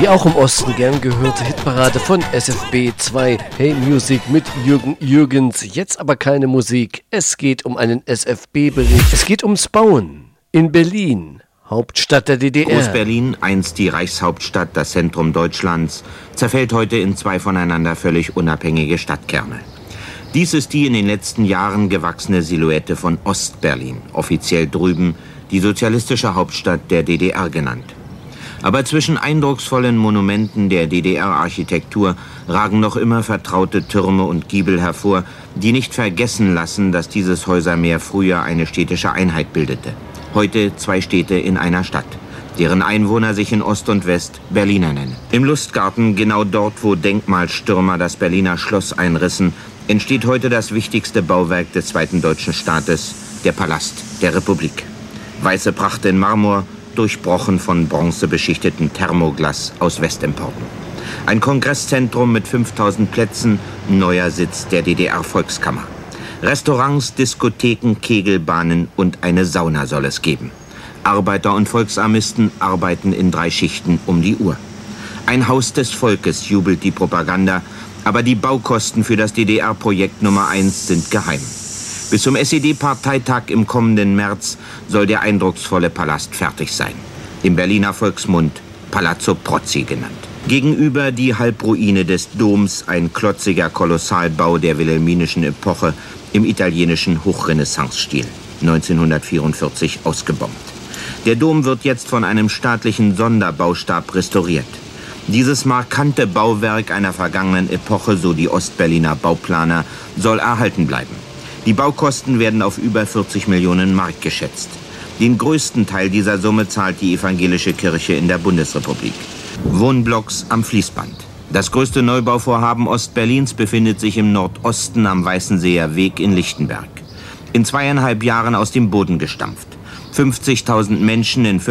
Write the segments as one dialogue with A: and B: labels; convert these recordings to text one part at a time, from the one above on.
A: Die auch im Osten gern gehörte Hitparade von SFB 2. Hey Music mit Jürgen Jürgens. Jetzt aber keine Musik. Es geht um einen SFB-Bericht. Es geht ums Bauen in Berlin, Hauptstadt der DDR.
B: Groß-Berlin, einst die Reichshauptstadt, das Zentrum Deutschlands, zerfällt heute in zwei voneinander völlig unabhängige Stadtkerne. Dies ist die in den letzten Jahren gewachsene Silhouette von Ost-Berlin, offiziell drüben die sozialistische Hauptstadt der DDR genannt. Aber zwischen eindrucksvollen Monumenten der DDR-Architektur ragen noch immer vertraute Türme und Giebel hervor, die nicht vergessen lassen, dass dieses Häusermeer früher eine städtische Einheit bildete. Heute zwei Städte in einer Stadt, deren Einwohner sich in Ost und West Berliner nennen. Im Lustgarten, genau dort, wo Denkmalstürmer das Berliner Schloss einrissen, entsteht heute das wichtigste Bauwerk des zweiten deutschen Staates, der Palast der Republik. Weiße Pracht in Marmor, durchbrochen von bronzebeschichteten Thermoglas aus Westimporten. Ein Kongresszentrum mit 5000 Plätzen, neuer Sitz der DDR-Volkskammer. Restaurants, Diskotheken, Kegelbahnen und eine Sauna soll es geben. Arbeiter und Volksarmisten arbeiten in 3 Schichten um die Uhr. Ein Haus des Volkes, jubelt die Propaganda, aber die Baukosten für das DDR-Projekt Nummer 1 sind geheim. Bis zum SED-Parteitag im kommenden März soll der eindrucksvolle Palast fertig sein. Im Berliner Volksmund Palazzo Prozzi genannt. Gegenüber die Halbruine des Doms, ein klotziger Kolossalbau der wilhelminischen Epoche im italienischen Hochrenaissance-Stil, 1944 ausgebombt. Der Dom wird jetzt von einem staatlichen Sonderbaustab restauriert. Dieses markante Bauwerk einer vergangenen Epoche, so die Ostberliner Bauplaner, soll erhalten bleiben. Die Baukosten werden auf über 40 Millionen Mark geschätzt. Den größten Teil dieser Summe zahlt die evangelische Kirche in der Bundesrepublik. Wohnblocks am Fließband. Das größte Neubauvorhaben Ostberlins befindet sich im Nordosten am Weißenseer Weg in Lichtenberg. In 2,5 Jahren aus dem Boden gestampft. 50.000 Menschen in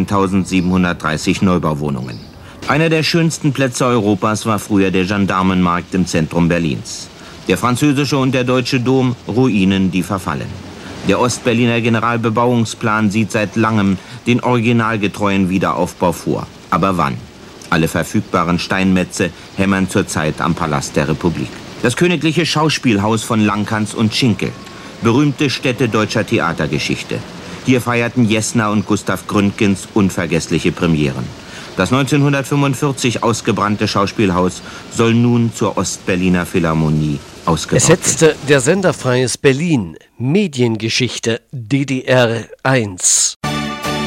B: 15.730 Neubauwohnungen. Einer der schönsten Plätze Europas war früher der Gendarmenmarkt im Zentrum Berlins. Der französische und der deutsche Dom, Ruinen, die verfallen. Der Ostberliner Generalbebauungsplan sieht seit langem den originalgetreuen Wiederaufbau vor. Aber wann? Alle verfügbaren Steinmetze hämmern zurzeit am Palast der Republik. Das Königliche Schauspielhaus von Lanckans und Schinkel. Berühmte Stätte deutscher Theatergeschichte. Hier feierten Jessner und Gustav Gründgens unvergessliche Premieren. Das 1945 ausgebrannte Schauspielhaus soll nun zur Ostberliner Philharmonie ausgebaut werden.
A: Es setzte der Sender Freies Berlin, Mediengeschichte DDR 1.